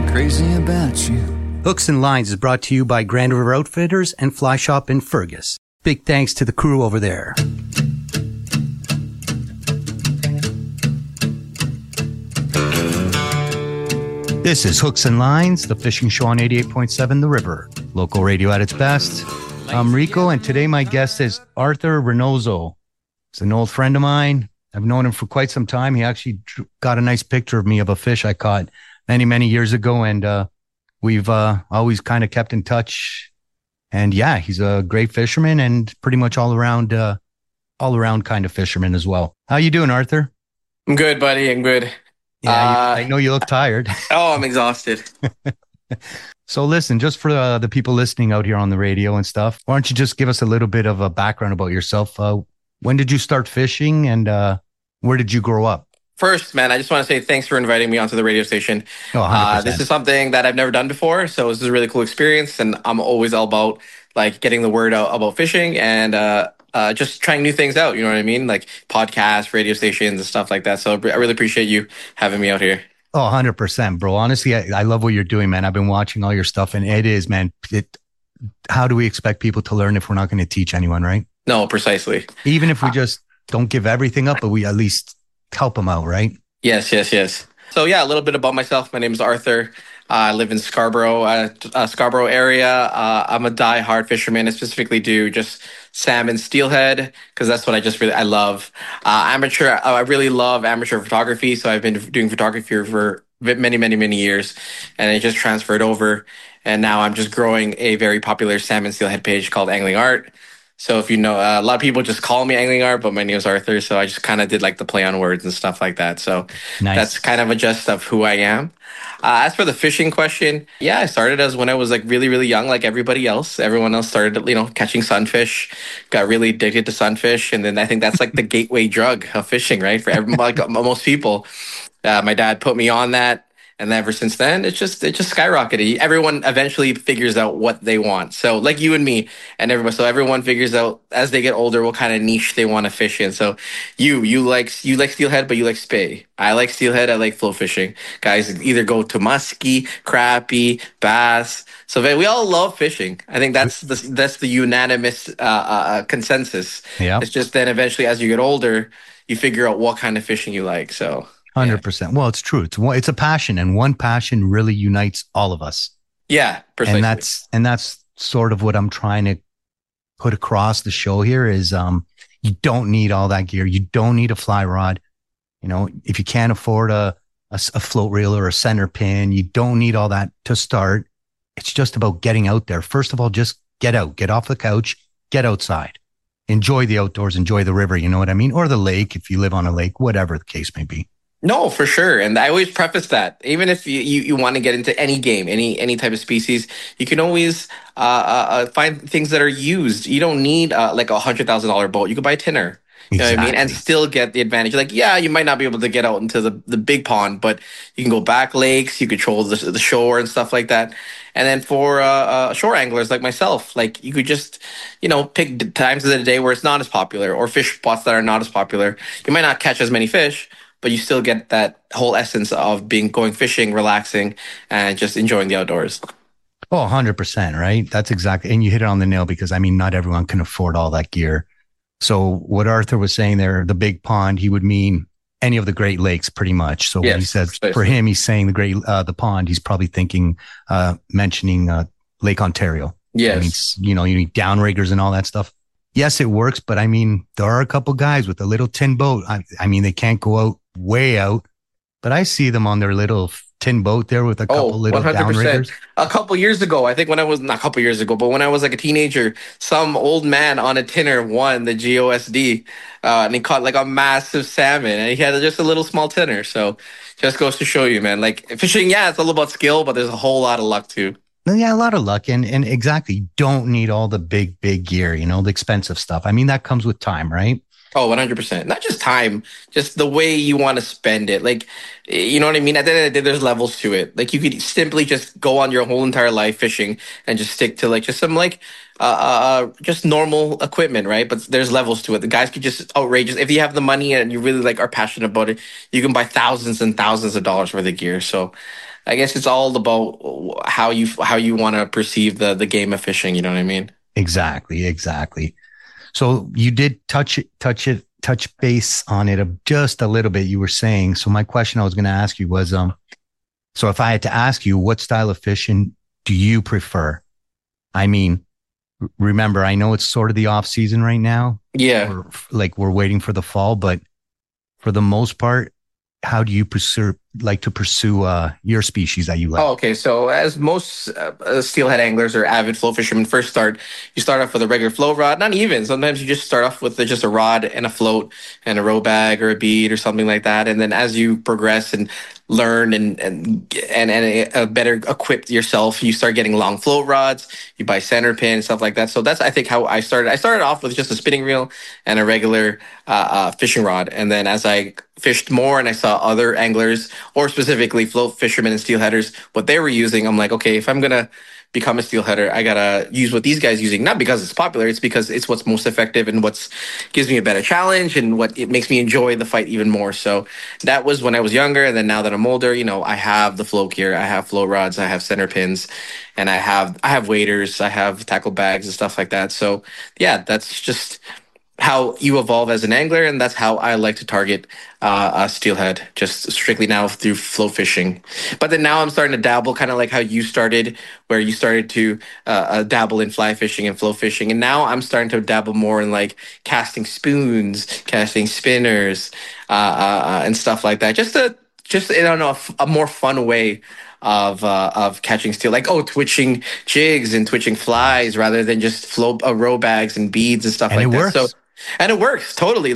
crazy about you. Hooks and Lines is brought to you by Grand River Outfitters and Fly Shop in Fergus. Big thanks to the crew over there. This is Hooks and Lines, the fishing show on 88.7 The River. Local radio at its best. I'm Rico, and today my guest is Arthur Reynoso. He's an old friend of mine. I've known him for quite some time. He actually got a nice picture of me of a fish I caught many, many years ago, and we've always kind of kept in touch. And yeah, he's a great fisherman and pretty much all around kind of fisherman as well. How you doing, Arthur? I'm good, buddy. I'm good. Yeah, I know you look tired. Oh, I'm exhausted. So listen, just for the people listening out here on the radio and stuff, why don't you just give us a little bit of a background about yourself? When did you start fishing, and where did you grow up? First, man, I just want to say thanks for inviting me onto the radio station. Oh, 100%. This is something that I've never done before, so this is a really cool experience, and I'm always all about like getting the word out about fishing and just trying new things out. You know what I mean? Like podcasts, radio stations, and stuff like that. So I really appreciate you having me out here. Oh, 100%, bro. Honestly, I love what you're doing, man. I've been watching all your stuff, and it is, man. How do we expect people to learn if we're not going to teach anyone, right? No, precisely. Even if we just don't give everything up, but we at least help them out, right? Yes. So yeah, a little bit about myself. My name is Arthur. I live in Scarborough area. I'm a die-hard fisherman. I specifically do just salmon, steelhead, because that's what I love. Amateur. I really love amateur photography. So I've been doing photography for many, many, many years, and it just transferred over. And now I'm just growing a very popular salmon steelhead page called Angling Art. So if you know, a lot of people just call me Angling Art, but my name is Arthur. So I just kind of did like the play on words and stuff like that. So Nice. That's kind of a gist of who I am. As for the fishing question, yeah, I started as when I was like really, really young, like everybody else. Everyone else started, catching sunfish, got really addicted to sunfish. And then I think that's like the gateway drug of fishing, right? For everyone, like most people. My dad put me on that. And ever since then, it just skyrocketed. Everyone eventually figures out what they want. So like you and me and everybody, so everyone figures out as they get older what kind of niche they want to fish in. So you like steelhead, but you like spey. I like steelhead. I like flow fishing. Guys either go to muskie, crappie, bass. So we all love fishing. I think that's the unanimous consensus. Yeah. It's just then eventually as you get older, you figure out what kind of fishing you like. So. 100%. Well, it's true. It's a passion, and one passion really unites all of us. Yeah, precisely. And that's sort of what I'm trying to put across the show here is you don't need all that gear. You don't need a fly rod. If you can't afford a float reel or a center pin, you don't need all that to start. It's just about getting out there. First of all, just get out, get off the couch, get outside, enjoy the outdoors, enjoy the river. You know what I mean? Or the lake, if you live on a lake, whatever the case may be. No, for sure. And I always preface that. Even if you want to get into any game, any type of species, you can always find things that are used. You don't need like $100,000 boat. You can buy a tinner. You know what I mean? And still get the advantage. Like, yeah, you might not be able to get out into the big pond, but you can go back lakes, you control the shore and stuff like that. And then for shore anglers like myself, like you could just, pick times of the day where it's not as popular or fish spots that are not as popular. You might not catch as many fish, but you still get that whole essence of going fishing, relaxing, and just enjoying the outdoors. Oh, 100%, right? That's exactly, and you hit it on the nail because, not everyone can afford all that gear. So what Arthur was saying there, the big pond, he would mean any of the Great Lakes pretty much. So when he says, precisely. For him, he's saying the pond, he's probably thinking, mentioning Lake Ontario. Yes. You need downriggers and all that stuff. Yes, it works, but there are a couple guys with a little tin boat. They can't go out way out, but I see them on their little tin boat there with a couple little 100%. Downriggers. A couple years ago, I think when I was not a couple years ago, but when I was like a teenager, some old man on a tinner won the GOSD, and he caught like a massive salmon, and he had just a little small tinner. So just goes to show you, man, like fishing, it's all about skill, but there's a whole lot of luck too. Yeah, a lot of luck. And exactly, you don't need all the big gear, the expensive stuff. That comes with time, right? Oh, 100%. Not just time, just the way you want to spend it. Like, you know what I mean? At the end of the day, there's levels to it. Like, you could simply just go on your whole entire life fishing and just stick to like just some like just normal equipment, right? But there's levels to it. The guys could just outrageous. If you have the money and you really like are passionate about it, you can buy thousands and thousands of dollars worth of gear. So, I guess it's all about how you want to perceive the game of fishing. You know what I mean? Exactly, exactly. So you did touch base on it just a little bit. You were saying. So my question I was going to ask you was, so if I had to ask you, what style of fishing do you prefer? I mean, remember, I know it's sort of the off season right now. Yeah. We're waiting for the fall, but for the most part, how do you pursue your species that you like? Oh, okay. So, as most steelhead anglers or avid flow fishermen first start, you start off with a regular float rod. Not even. Sometimes you just start off with just a rod and a float and a row bag or a bead or something like that. And then as you progress and learn and better equip yourself, you start getting long float rods. You buy center pin stuff like that. So that's I think how I started. I started off with just a spinning reel and a regular fishing rod, and then as I fished more and I saw other anglers or specifically float fishermen and steelheaders what they were using, I'm like, okay, if I'm gonna become a steelheader, I gotta use what these guys using. Not because it's popular, it's because it's what's most effective and what's gives me a better challenge and what it makes me enjoy the fight even more. So that was when I was younger, and then now that I'm older, I have the float gear, I have float rods, I have center pins, and I have waders, I have tackle bags and stuff like that. So yeah, that's just how you evolve as an angler, and that's how I like to target steelhead, just strictly now through flow fishing. But then now I'm starting to dabble, kind of like how you started, where you started to dabble in fly fishing and flow fishing, and now I'm starting to dabble more in like casting spoons, casting spinners, and stuff like that. Just I don't know, a more fun way of catching steel, like twitching jigs and twitching flies rather than just float row bags and beads and stuff And it like that. So works. and it works totally.